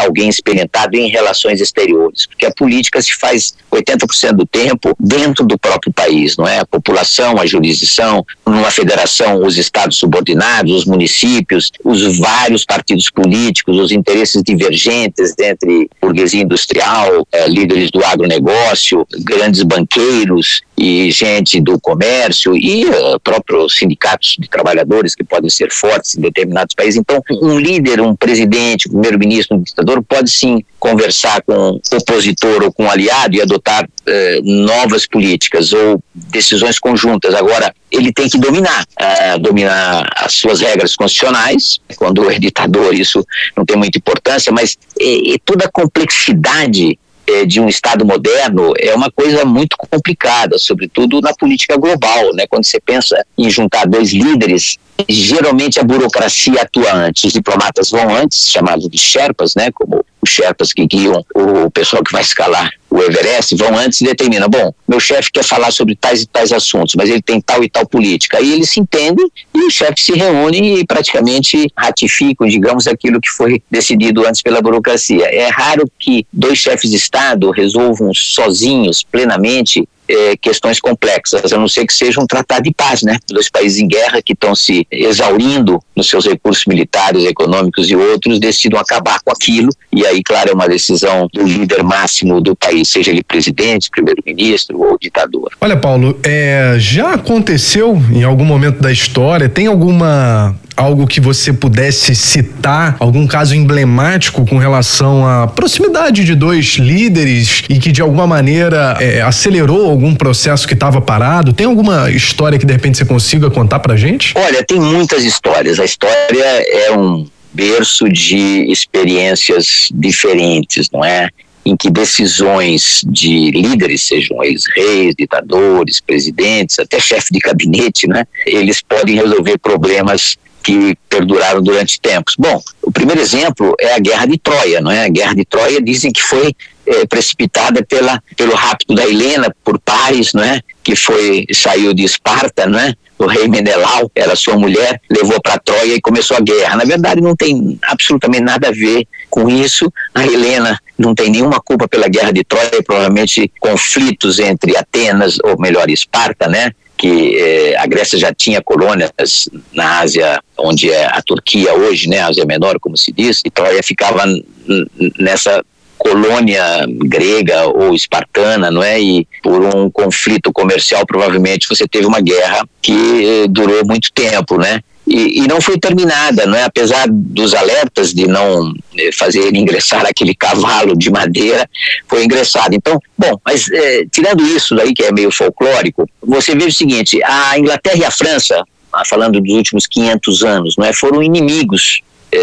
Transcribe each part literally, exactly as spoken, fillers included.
alguém experimentado em relações exteriores, porque a política se faz oitenta por cento do tempo dentro do próprio país, não é? A população, a jurisdição, numa federação, os estados subordinados, os municípios, os vários partidos políticos, os interesses divergentes entre burguesia industrial, eh, líderes do agronegócio, grandes banqueiros e gente do comércio e uh, próprios sindicatos de trabalhadores que podem ser fortes em determinados países. Então, um líder, um presidente, um primeiro-ministro, um ditador pode sim conversar com um opositor ou com um aliado e adotar uh, novas políticas ou decisões conjuntas. Agora, ele tem que dominar, uh, dominar as suas regras constitucionais. Quando é ditador, isso não tem muita importância, mas e, e toda a complexidade de um Estado moderno é uma coisa muito complicada, sobretudo na política global, né? Quando você pensa em juntar dois líderes, geralmente a burocracia atua antes, os diplomatas vão antes, chamados de Sherpas, né? Como os Sherpas que guiam o pessoal que vai escalar o Everest, vão antes e determinam, bom, meu chefe quer falar sobre tais e tais assuntos, mas ele tem tal e tal política. Aí eles se entendem e os chefes se reúnem e praticamente ratificam, digamos, aquilo que foi decidido antes pela burocracia. É raro que dois chefes de Estado resolvam sozinhos, plenamente, É, questões complexas, a não ser que seja um tratado de paz, né? Dois países em guerra que estão se exaurindo nos seus recursos militares, econômicos e outros, decidam acabar com aquilo, e aí, claro, é uma decisão do líder máximo do país, seja ele presidente, primeiro-ministro ou ditador. Olha, Paulo, é, já aconteceu em algum momento da história, tem alguma... algo que você pudesse citar, algum caso emblemático com relação à proximidade de dois líderes e que de alguma maneira é, acelerou algum processo que estava parado? Tem alguma história que de repente você consiga contar pra gente? Olha, tem muitas histórias. A história é um berço de experiências diferentes, não é? Em que decisões de líderes, sejam ex-reis, ditadores, presidentes, até chefe de gabinete, né? Eles podem resolver problemas que perduraram durante tempos. Bom, o primeiro exemplo é a Guerra de Troia, não é? A Guerra de Troia dizem que foi é, precipitada pela, pelo rapto da Helena por Paris, não é? Que foi, saiu de Esparta, não é? O rei Menelau era sua mulher, levou para Troia e começou a guerra. Na verdade, não tem absolutamente nada a ver com isso. A Helena não tem nenhuma culpa pela Guerra de Troia, provavelmente conflitos entre Atenas, ou melhor, Esparta, né? Que eh, a Grécia já tinha colônias na Ásia, onde é a Turquia hoje, né, a Ásia Menor, como se diz, e Troia ficava n- nessa colônia grega ou espartana, não é? E por um conflito comercial, provavelmente, você teve uma guerra que eh, durou muito tempo, né? E, e não foi terminada, não é? Apesar dos alertas de não eh, fazer ele ingressar aquele cavalo de madeira, foi ingressado. Então, bom, mas eh, tirando isso daí que é meio folclórico, você vê o seguinte, a Inglaterra e a França, falando dos últimos quinhentos anos, não é? Foram inimigos,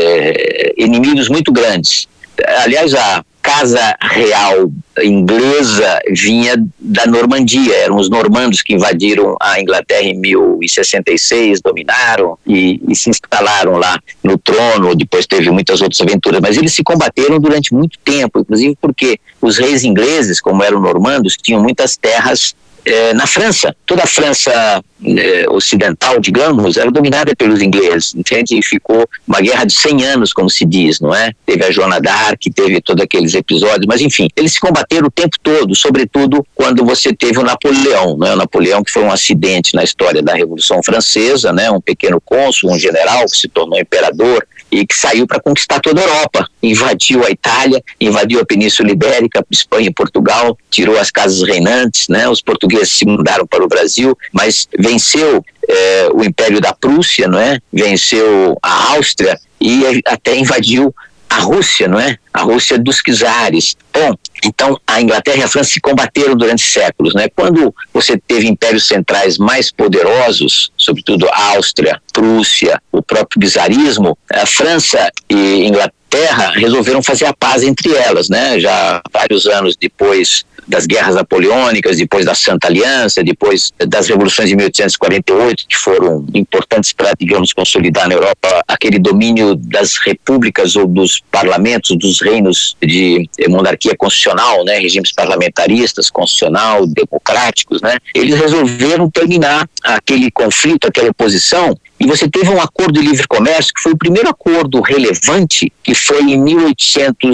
eh, inimigos muito grandes. Aliás, a Casa Real inglesa vinha da Normandia, eram os normandos que invadiram a Inglaterra em mil e sessenta e seis, dominaram e, e se instalaram lá no trono, depois teve muitas outras aventuras, mas eles se combateram durante muito tempo, inclusive porque os reis ingleses, como eram normandos, tinham muitas terras eh, na França. Toda a França eh, ocidental, digamos, era dominada pelos ingleses, entende? E ficou uma guerra de cem anos, como se diz, não é? Teve a Joana d'Arc, teve todos aqueles episódios, mas enfim, eles se combateram o tempo todo, sobretudo quando você teve o Napoleão, não é? O Napoleão, que foi um acidente na história da Revolução Francesa, né? Um pequeno cônsul, um general que se tornou imperador e que saiu para conquistar toda a Europa, invadiu a Itália, invadiu a Península Ibérica, Espanha e Portugal, tirou as casas reinantes, né? Os portugueses se mudaram para o Brasil, mas venceu eh, o Império da Prússia, não é? Venceu a Áustria e até invadiu a Rússia, não é? A Rússia dos czares. Bom, então a Inglaterra e a França se combateram durante séculos, né? Quando você teve impérios centrais mais poderosos, sobretudo a Áustria, Prússia, o próprio czarismo, a França e Inglaterra resolveram fazer a paz entre elas, né? Já vários anos depois das guerras napoleônicas, depois da Santa Aliança, depois das revoluções de mil oitocentos e quarenta e oito, que foram importantes para, digamos, consolidar na Europa aquele domínio das repúblicas ou dos parlamentos, dos reinos de monarquia constitucional, né, regimes parlamentaristas, constitucional, democráticos, né, eles resolveram terminar aquele conflito, aquela oposição, e você teve um acordo de livre comércio, que foi o primeiro acordo relevante, que foi em mil e oitocentos